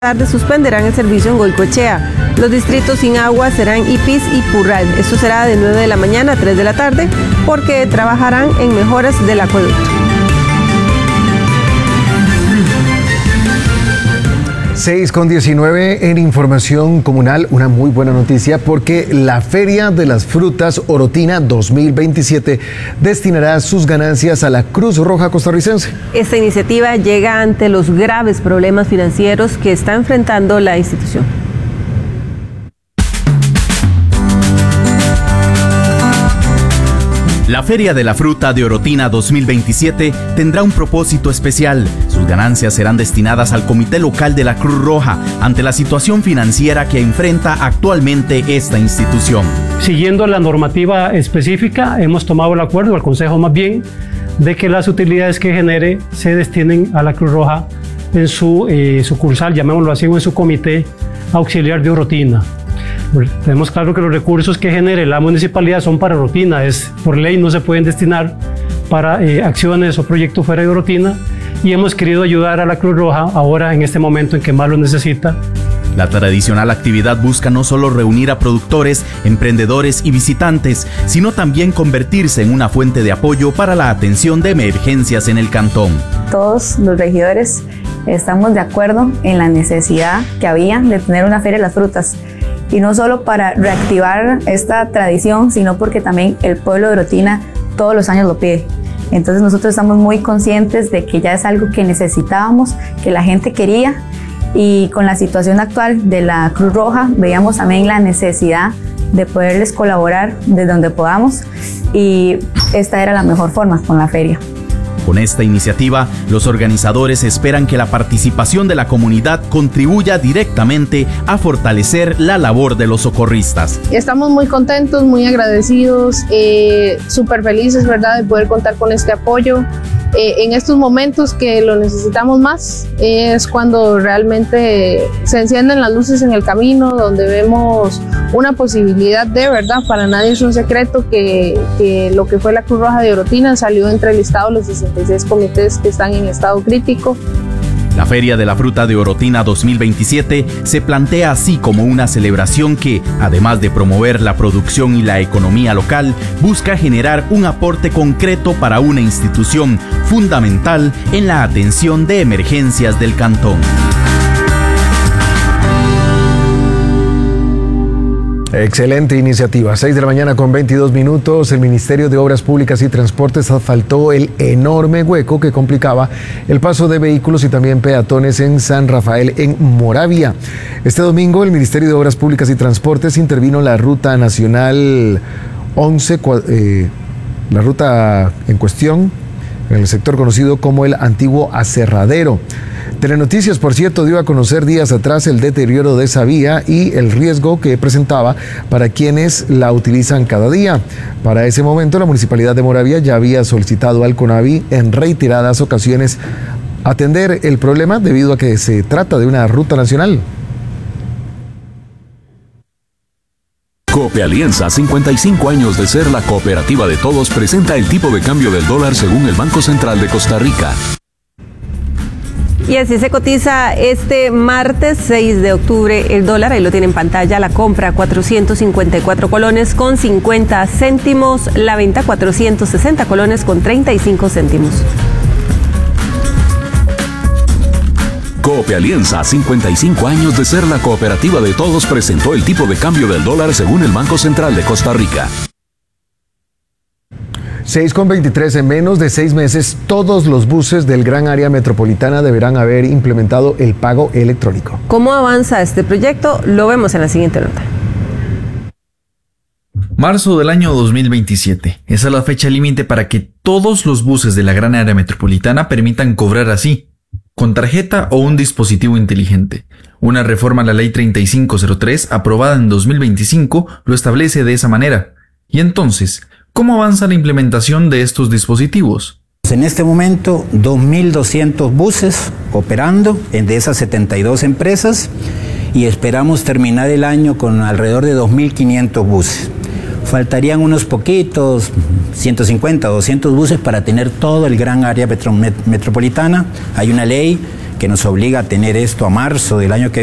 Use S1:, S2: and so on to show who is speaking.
S1: tarde suspenderán el servicio en Goicoechea. Los distritos sin agua serán Ipis y Purral. Esto será de 9 de la mañana a 3 de la tarde porque trabajarán en mejoras del acueducto.
S2: 6:19 en información comunal, una muy buena noticia porque la Feria de las Frutas Orotina 2027 destinará sus ganancias a la Cruz Roja Costarricense.
S1: Esta iniciativa llega ante los graves problemas financieros que está enfrentando la institución.
S3: La Feria de la Fruta de Orotina 2027 tendrá un propósito especial. Sus ganancias serán destinadas al Comité Local de la Cruz Roja ante la situación financiera que enfrenta actualmente esta institución.
S4: Siguiendo la normativa específica, hemos tomado el acuerdo, el Consejo más bien, de que las utilidades que genere se destinen a la Cruz Roja en su sucursal, llamémoslo así, o en su comité auxiliar de Orotina. Tenemos claro que los recursos que genere la municipalidad son para Orotina, por ley no se pueden destinar para acciones o proyectos fuera de Orotina, y hemos querido ayudar a la Cruz Roja ahora en este momento en que más lo necesita.
S3: La tradicional actividad busca no solo reunir a productores, emprendedores y visitantes, sino también convertirse en una fuente de apoyo para la atención de emergencias en el cantón.
S5: Todos los regidores estamos de acuerdo en la necesidad que había de tener una Feria de las Frutas. Y no solo para reactivar esta tradición, sino porque también el pueblo de Orotina todos los años lo pide. Entonces nosotros estamos muy conscientes de que ya es algo que necesitábamos, que la gente quería, y con la situación actual de la Cruz Roja veíamos también la necesidad de poderles colaborar desde donde podamos, y esta era la mejor forma con la feria.
S3: Con esta iniciativa, los organizadores esperan que la participación de la comunidad contribuya directamente a fortalecer la labor de los socorristas.
S6: Estamos muy contentos, muy agradecidos, súper felices, ¿verdad?, de poder contar con este apoyo. En estos momentos que lo necesitamos más es cuando realmente se encienden las luces en el camino, donde vemos una posibilidad de verdad. Para nadie es un secreto que lo que fue la Cruz Roja de Orotina salió entre el listado de los 66 comités que están en estado crítico.
S3: La Feria de la Fruta de Orotina 2027 se plantea así como una celebración que, además de promover la producción y la economía local, busca generar un aporte concreto para una institución fundamental en la atención de emergencias del cantón.
S2: Excelente iniciativa. 6 de la mañana con 22 minutos. El Ministerio de Obras Públicas y Transportes asfaltó el enorme hueco que complicaba el paso de vehículos y también peatones en San Rafael, en Moravia. Este domingo el Ministerio de Obras Públicas y Transportes intervino en la ruta nacional 11, la ruta en cuestión, en el sector conocido como el antiguo Aserradero. Telenoticias, por cierto, dio a conocer días atrás el deterioro de esa vía y el riesgo que presentaba para quienes la utilizan cada día. Para ese momento, la Municipalidad de Moravia ya había solicitado al CONAVI en reiteradas ocasiones atender el problema debido a que se trata de una ruta nacional.
S7: Copealianza, 55 años de ser la cooperativa de todos, presenta el tipo de cambio del dólar según el Banco Central de Costa Rica.
S1: Y así se cotiza este martes 6 de octubre el dólar, ahí lo tiene en pantalla, la compra 454 colones con 50 céntimos, la venta 460 colones con 35 céntimos.
S7: Copealianza, 55 años de ser la cooperativa de todos, presentó el tipo de cambio del dólar según el Banco Central de Costa Rica.
S2: 6:23, en menos de 6 meses, todos los buses del Gran Área Metropolitana deberán haber implementado el pago electrónico.
S1: ¿Cómo avanza este proyecto? Lo vemos en la siguiente nota.
S8: Marzo del año 2027. Esa es la fecha límite para que todos los buses de la Gran Área Metropolitana permitan cobrar así, con tarjeta o un dispositivo inteligente. Una reforma a la Ley 3503, aprobada en 2025, lo establece de esa manera. Y entonces, ¿cómo avanza la implementación de estos dispositivos?
S9: En este momento, 2.200 buses operando de esas 72 empresas y esperamos terminar el año con alrededor de 2.500 buses. Faltarían unos poquitos, 150 o 200 buses para tener todo el Gran Área Metropolitana. Hay una ley que nos obliga a tener esto a marzo del año que